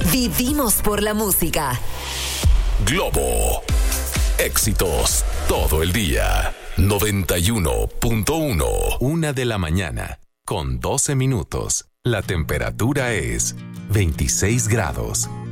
Vivimos por la música. Globo. Éxitos todo el día. 91.1. 1 a.m, con 12 minutos. La temperatura es 26 grados.